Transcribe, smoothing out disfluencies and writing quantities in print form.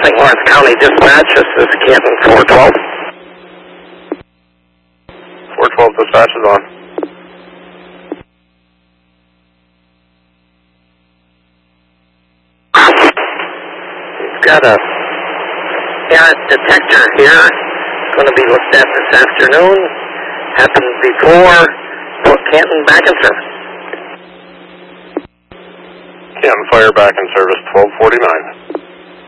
St. Lawrence County Dispatch. This is Canton 412. 412 dispatch is on. We've got a errant detector here. It's going to be looked at this afternoon. Happened before. Put Canton back in service. Canton Fire back in service 1249.